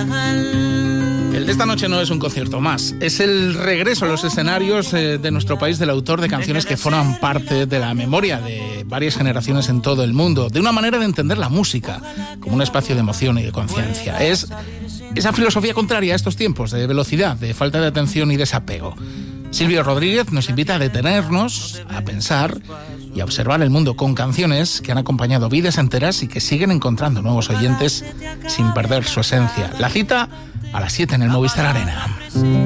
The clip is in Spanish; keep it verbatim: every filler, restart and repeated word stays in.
El de esta noche no es un concierto más, es el regreso a los escenarios eh, de nuestro país del autor de canciones que forman parte de la memoria de varias generaciones en todo el mundo, de una manera de entender la música como un espacio de emoción y de conciencia. Es esa filosofía contraria a estos tiempos de velocidad, de falta de atención y desapego. Silvio Rodríguez nos invita a detenernos, a pensar y a observar el mundo con canciones que han acompañado vidas enteras y que siguen encontrando nuevos oyentes sin perder su esencia. La cita a las siete en el Movistar Arena.